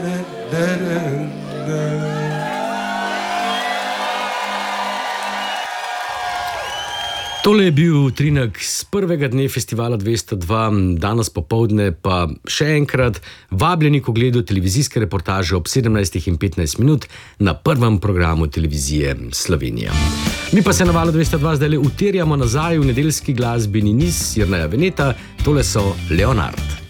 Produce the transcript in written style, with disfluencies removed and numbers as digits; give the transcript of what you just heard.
Tole je bil utrinek z prvega dne festivala 202, danes popoldne pa še enkrat vabljeni k ogledu televizijske reportaže ob 17:15 na prvem programu televizije Slovenija. Mi pa se na Valu 202 zdaj utirjamo nazaj v nedeljski glasbeni niz Jerneja Veneta, tole so Leonard.